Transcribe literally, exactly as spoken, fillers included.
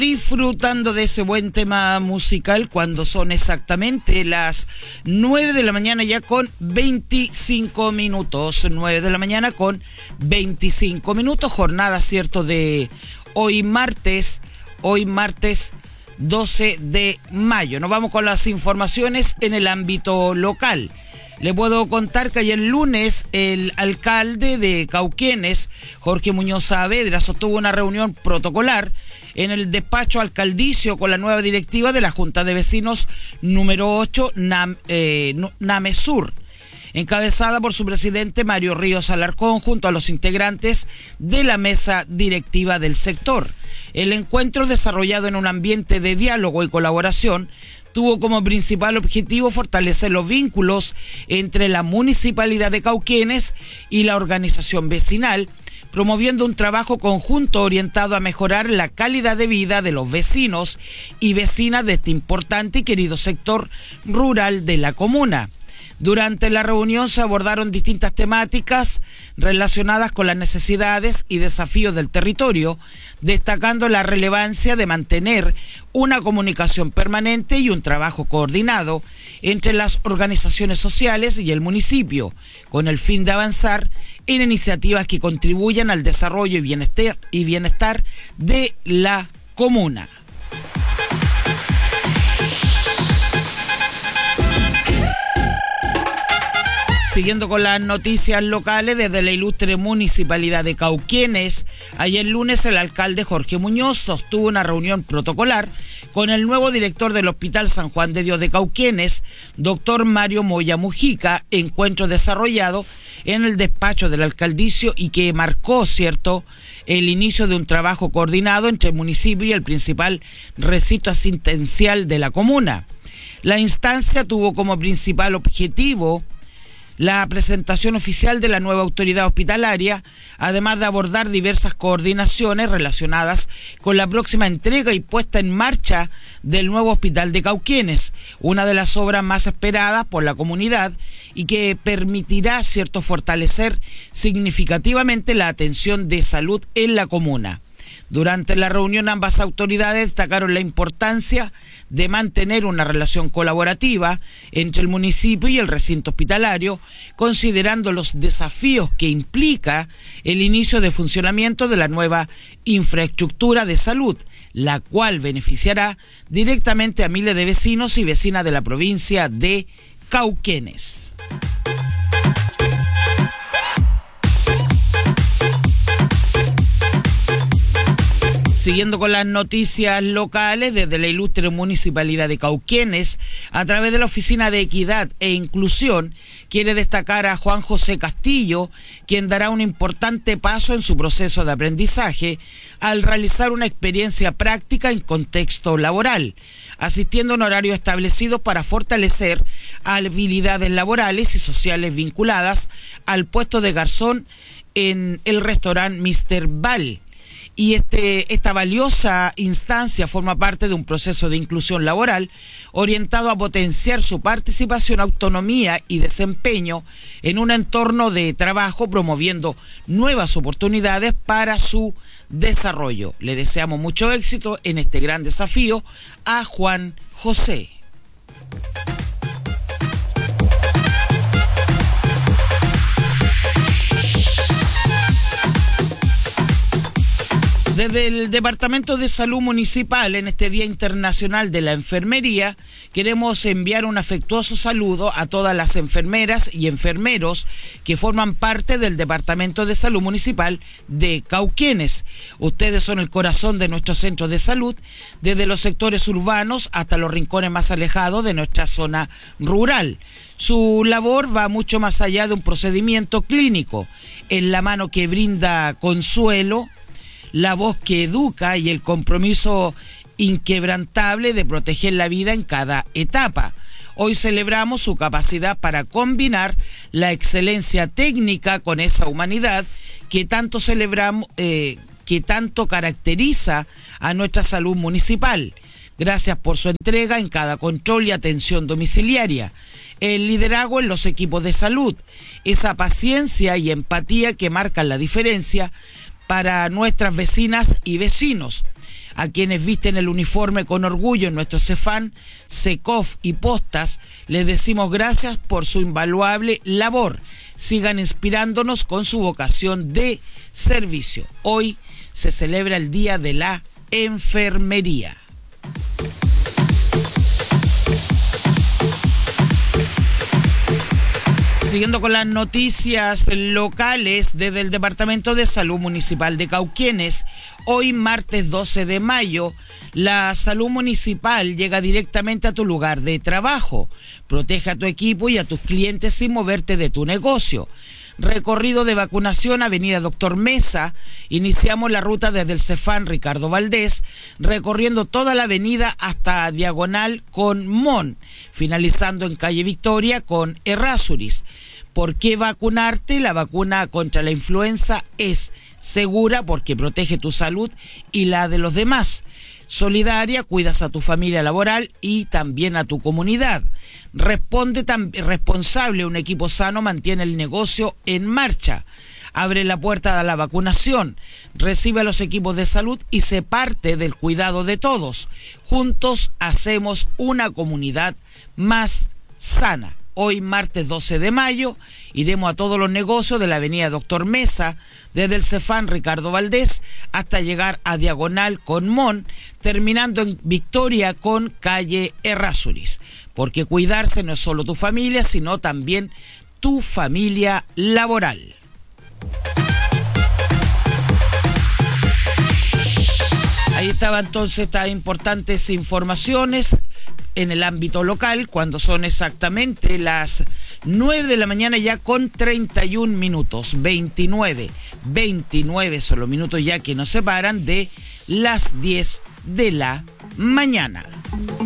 Disfrutando de ese buen tema musical cuando son exactamente las nueve de la mañana ya con veinticinco minutos, nueve de la mañana con veinticinco minutos, jornada, cierto, de hoy martes, hoy martes doce de mayo. Nos vamos con las informaciones en el ámbito local. Le puedo contar que ayer lunes el alcalde de Cauquenes, Jorge Muñoz Saavedra, sostuvo una reunión protocolar en el despacho alcaldicio con la nueva directiva de la Junta de Vecinos número ocho, Nam, eh, Namesur, encabezada por su presidente Mario Ríos Alarcón junto a los integrantes de la mesa directiva del sector. El encuentro, desarrollado en un ambiente de diálogo y colaboración, tuvo como principal objetivo fortalecer los vínculos entre la Municipalidad de Cauquenes y la organización vecinal, promoviendo un trabajo conjunto orientado a mejorar la calidad de vida de los vecinos y vecinas de este importante y querido sector rural de la comuna. Durante la reunión se abordaron distintas temáticas relacionadas con las necesidades y desafíos del territorio, destacando la relevancia de mantener una comunicación permanente y un trabajo coordinado entre las organizaciones sociales y el municipio, con el fin de avanzar en iniciativas que contribuyan al desarrollo y bienestar, y bienestar de la comuna. Siguiendo con las noticias locales, desde la ilustre Municipalidad de Cauquenes, ayer lunes el alcalde Jorge Muñoz sostuvo una reunión protocolar con el nuevo director del Hospital San Juan de Dios de Cauquenes, doctor Mario Moya Mujica, encuentro desarrollado en el despacho del alcaldicio y que marcó, cierto, el inicio de un trabajo coordinado entre el municipio y el principal recinto asistencial de la comuna. La instancia tuvo como principal objetivo la presentación oficial de la nueva autoridad hospitalaria, además de abordar diversas coordinaciones relacionadas con la próxima entrega y puesta en marcha del nuevo Hospital de Cauquenes, una de las obras más esperadas por la comunidad y que permitirá, cierto, fortalecer significativamente la atención de salud en la comuna. Durante la reunión, ambas autoridades destacaron la importancia de mantener una relación colaborativa entre el municipio y el recinto hospitalario, considerando los desafíos que implica el inicio de funcionamiento de la nueva infraestructura de salud, la cual beneficiará directamente a miles de vecinos y vecinas de la provincia de Cauquenes. Siguiendo con las noticias locales, desde la ilustre Municipalidad de Cauquenes, a través de la Oficina de Equidad e Inclusión, quiere destacar a Juan José Castillo, quien dará un importante paso en su proceso de aprendizaje al realizar una experiencia práctica en contexto laboral, asistiendo en horarios establecidos para fortalecer habilidades laborales y sociales vinculadas al puesto de garzón en el restaurante míster Val. Y este, esta valiosa instancia forma parte de un proceso de inclusión laboral orientado a potenciar su participación, autonomía y desempeño en un entorno de trabajo, promoviendo nuevas oportunidades para su desarrollo. Le deseamos mucho éxito en este gran desafío a Juan José. Desde el Departamento de Salud Municipal, en este Día Internacional de la Enfermería, queremos enviar un afectuoso saludo a todas las enfermeras y enfermeros que forman parte del Departamento de Salud Municipal de Cauquenes. Ustedes son el corazón de nuestros centros de salud, desde los sectores urbanos hasta los rincones más alejados de nuestra zona rural. Su labor va mucho más allá de un procedimiento clínico, es la mano que brinda consuelo, la voz que educa y el compromiso inquebrantable de proteger la vida en cada etapa. Hoy celebramos su capacidad para combinar la excelencia técnica con esa humanidad que tanto celebramos, eh, que tanto caracteriza a nuestra salud municipal. Gracias por su entrega en cada control y atención domiciliaria, el liderazgo en los equipos de salud, esa paciencia y empatía que marcan la diferencia para nuestras vecinas y vecinos. A quienes visten el uniforme con orgullo en nuestro Cefam, Secof y Postas, les decimos gracias por su invaluable labor. Sigan inspirándonos con su vocación de servicio. Hoy se celebra el Día de la Enfermería. Siguiendo con las noticias locales desde el Departamento de Salud Municipal de Cauquenes, hoy martes doce de mayo, la salud municipal llega directamente a tu lugar de trabajo. Protege a tu equipo y a tus clientes sin moverte de tu negocio. Recorrido de vacunación, Avenida Doctor Mesa. Iniciamos la ruta desde el Cefam Ricardo Valdés, recorriendo toda la avenida hasta Diagonal con Mon, finalizando en calle Victoria con Errázuriz. ¿Por qué vacunarte? La vacuna contra la influenza es segura porque protege tu salud y la de los demás. Solidaria, cuidas a tu familia laboral y también a tu comunidad. Responde tan responsable, un equipo sano mantiene el negocio en marcha. Abre la puerta a la vacunación, recibe a los equipos de salud y se parte del cuidado de todos. Juntos hacemos una comunidad más sana. Hoy, martes doce de mayo, iremos a todos los negocios de la avenida Doctor Mesa, desde el Cefam Ricardo Valdés hasta llegar a Diagonal con Mon, terminando en Victoria con calle Errázuriz. Porque cuidarse no es solo tu familia, sino también tu familia laboral. Ahí estaban entonces estas importantes informaciones en el ámbito local, cuando son exactamente las nueve de la mañana ya con treinta y un minutos, veintinueve, veintinueve son los minutos ya que nos separan de las diez de la mañana.